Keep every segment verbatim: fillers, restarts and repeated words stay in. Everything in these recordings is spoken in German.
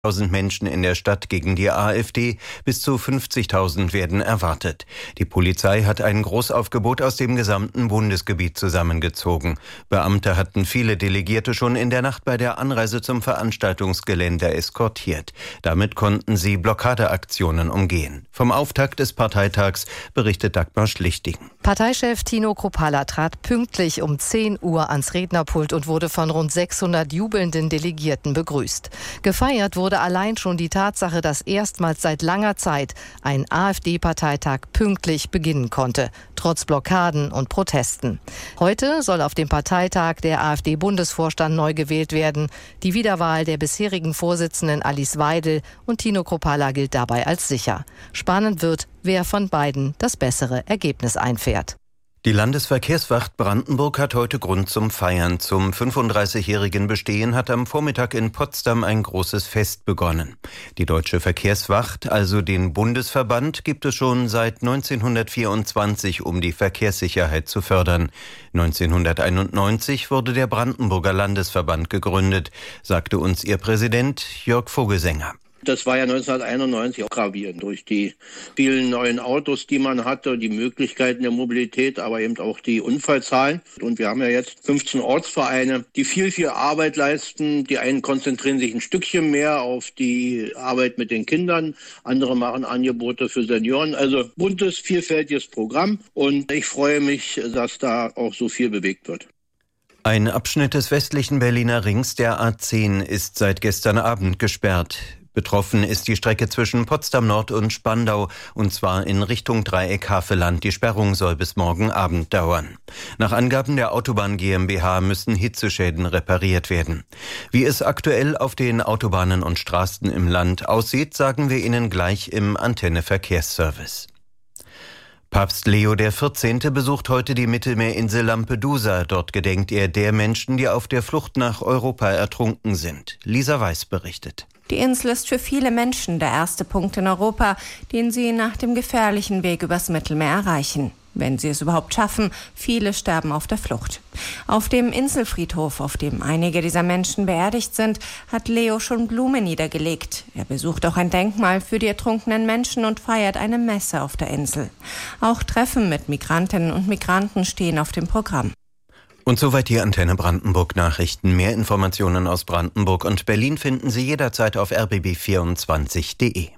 tausend Menschen in der Stadt gegen die AfD, bis zu fünfzigtausend werden erwartet. Die Polizei hat ein Großaufgebot aus dem gesamten Bundesgebiet zusammengezogen. Beamte hatten viele Delegierte schon in der Nacht bei der Anreise zum Veranstaltungsgelände eskortiert. Damit konnten sie Blockadeaktionen umgehen. Vom Auftakt des Parteitags berichtet Dagmar Schlichting. Parteichef Tino Kruppalla trat pünktlich um zehn Uhr ans Rednerpult und wurde von rund sechshundert jubelnden Delegierten begrüßt. Gefeiert wurde allein schon die Tatsache, dass erstmals seit langer Zeit ein AfD-Parteitag pünktlich beginnen konnte, trotz Blockaden und Protesten. Heute soll auf dem Parteitag der AfD-Bundesvorstand neu gewählt werden. Die Wiederwahl der bisherigen Vorsitzenden Alice Weidel und Tino Kruppalla gilt dabei als sicher. Spannend wird, wer von beiden das bessere Ergebnis einfährt. Die Landesverkehrswacht Brandenburg hat heute Grund zum Feiern. Zum fünfunddreißigjährigen Bestehen hat am Vormittag in Potsdam ein großes Fest begonnen. Die Deutsche Verkehrswacht, also den Bundesverband, gibt es schon seit neunzehnhundertvierundzwanzig, um die Verkehrssicherheit zu fördern. neunzehnhunderteinundneunzig wurde der Brandenburger Landesverband gegründet, sagte uns ihr Präsident Jörg Vogelsänger. Das war ja neunzehnhunderteinundneunzig auch gravierend durch die vielen neuen Autos, die man hatte, die Möglichkeiten der Mobilität, aber eben auch die Unfallzahlen. Und wir haben ja jetzt fünfzehn Ortsvereine, die viel, viel Arbeit leisten. Die einen konzentrieren sich ein Stückchen mehr auf die Arbeit mit den Kindern, andere machen Angebote für Senioren. Also buntes, vielfältiges Programm und ich freue mich, dass da auch so viel bewegt wird. Ein Abschnitt des westlichen Berliner Rings, der A zehn, ist seit gestern Abend gesperrt. Betroffen ist die Strecke zwischen Potsdam Nord und Spandau, und zwar in Richtung Dreieck Havelland. Die Sperrung soll bis morgen Abend dauern. Nach Angaben der Autobahn GmbH müssen Hitzeschäden repariert werden. Wie es aktuell auf den Autobahnen und Straßen im Land aussieht, sagen wir Ihnen gleich im Antenne Verkehrsservice. Papst Leo der vierzehnte besucht heute die Mittelmeerinsel Lampedusa. Dort gedenkt er der Menschen, die auf der Flucht nach Europa ertrunken sind. Lisa Weiß berichtet. Die Insel ist für viele Menschen der erste Punkt in Europa, den sie nach dem gefährlichen Weg übers Mittelmeer erreichen. Wenn sie es überhaupt schaffen, viele sterben auf der Flucht. Auf dem Inselfriedhof, auf dem einige dieser Menschen beerdigt sind, hat Leo schon Blumen niedergelegt. Er besucht auch ein Denkmal für die ertrunkenen Menschen und feiert eine Messe auf der Insel. Auch Treffen mit Migrantinnen und Migranten stehen auf dem Programm. Und soweit die Antenne Brandenburg Nachrichten. Mehr Informationen aus Brandenburg und Berlin finden Sie jederzeit auf r b b vierundzwanzig punkt d e.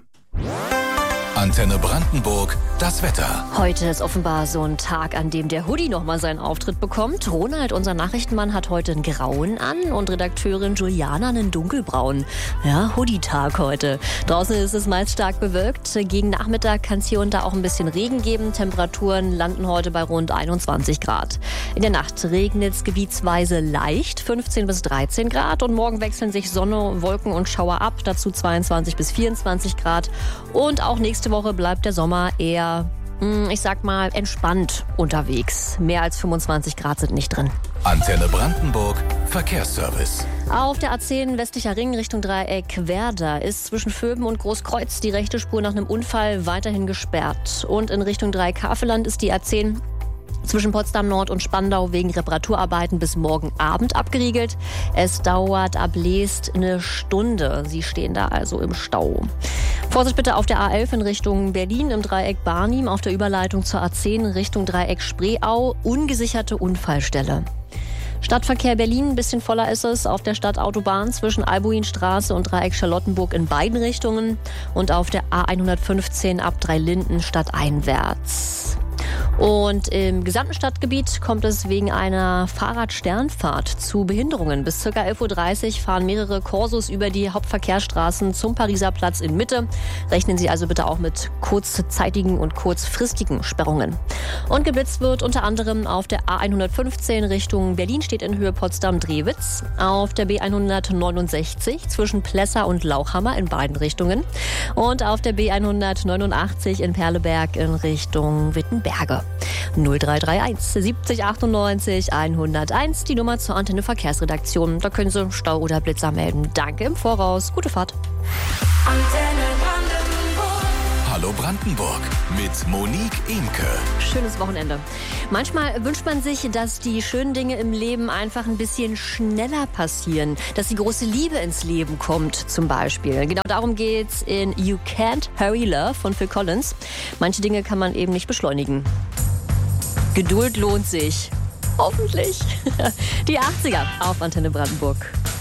Antenne Brandenburg, das Wetter. Heute ist offenbar so ein Tag, an dem der Hoodie nochmal seinen Auftritt bekommt. Ronald, unser Nachrichtenmann, hat heute einen grauen an und Redakteurin Juliana einen dunkelbraunen. Ja, Hoodie-Tag heute. Draußen ist es meist stark bewölkt. Gegen Nachmittag kann es hier und da auch ein bisschen Regen geben. Temperaturen landen heute bei rund einundzwanzig Grad. In der Nacht regnet es gebietsweise leicht, fünfzehn bis dreizehn Grad. Und morgen wechseln sich Sonne, Wolken und Schauer ab. Dazu zweiundzwanzig bis vierundzwanzig Grad. Und auch nächste Woche bleibt der Sommer eher, ich sag mal, entspannt unterwegs. Mehr als fünfundzwanzig Grad sind nicht drin. Antenne Brandenburg, Verkehrsservice. Auf der A zehn westlicher Ring Richtung Dreieck Werder ist zwischen Vöben und Großkreuz die rechte Spur nach einem Unfall weiterhin gesperrt. Und in Richtung Dreieck Havelland ist die A zehn zwischen Potsdam Nord und Spandau wegen Reparaturarbeiten bis morgen Abend abgeriegelt. Es dauert ab Leest eine Stunde. Sie stehen da also im Stau. Vorsicht bitte auf der A elf in Richtung Berlin im Dreieck Barnim, auf der Überleitung zur A zehn Richtung Dreieck Spreeau, ungesicherte Unfallstelle. Stadtverkehr Berlin, ein bisschen voller ist es auf der Stadtautobahn zwischen Albuinstraße und Dreieck Charlottenburg in beiden Richtungen und auf der A hundertfünfzehn ab Dreilinden stadteinwärts. Und im gesamten Stadtgebiet kommt es wegen einer Fahrradsternfahrt zu Behinderungen. Bis ca. elf Uhr dreißig fahren mehrere Korsos über die Hauptverkehrsstraßen zum Pariser Platz in Mitte. Rechnen Sie also bitte auch mit kurzzeitigen und kurzfristigen Sperrungen. Und geblitzt wird unter anderem auf der A hundertfünfzehn Richtung Berlin, steht in Höhe Potsdam-Drewitz. Auf der B hundertneunundsechzig zwischen Plessa und Lauchhammer in beiden Richtungen. Und auf der B hundertneunundachtzig in Perleberg in Richtung Wittenberge. null drei drei eins siebzig achtundneunzig hunderteins, die Nummer zur Antenne Verkehrsredaktion. Da können Sie Stau oder Blitzer melden. Danke im Voraus. Gute Fahrt. Antenne Brandenburg. Hallo Brandenburg mit Monique Imke. Schönes Wochenende. Manchmal wünscht man sich, dass die schönen Dinge im Leben einfach ein bisschen schneller passieren. Dass die große Liebe ins Leben kommt, zum Beispiel. Genau darum geht's in You Can't Hurry Love von Phil Collins. Manche Dinge kann man eben nicht beschleunigen. Geduld lohnt sich. Hoffentlich. Die achtziger auf Antenne Brandenburg.